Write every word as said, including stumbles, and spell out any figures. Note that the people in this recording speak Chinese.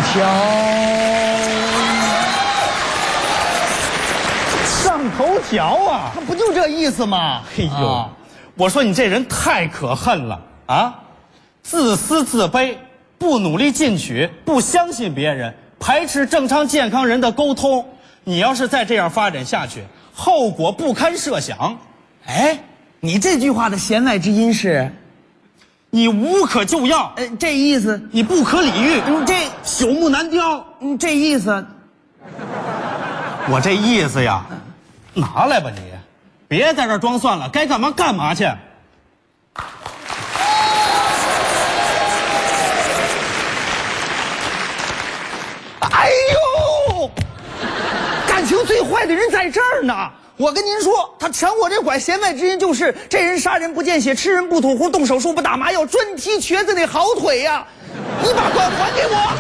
条。 上头条啊， 那不就这意思吗？ 哎呦，啊、我说你这人太可恨了啊！自私自卑，不努力进取，不相信别人，排斥正常健康人的沟通。你要是再这样发展下去，后果不堪设想。 哎，你这句话的弦外之音是， 你无可救药。 呃，这意思， 你不可理喻。 嗯，这朽木难雕。 嗯，这意思， 我这意思呀，拿来吧你，别在这儿装蒜了，该干嘛干嘛去。 哎呦，感情最坏的人在这儿呢。我跟您说，他抢我这拐，弦外之音就是这人杀人不见血，吃人不吐胡，动手术不打麻药，专踢瘸子那好腿呀、啊！你把管还给我。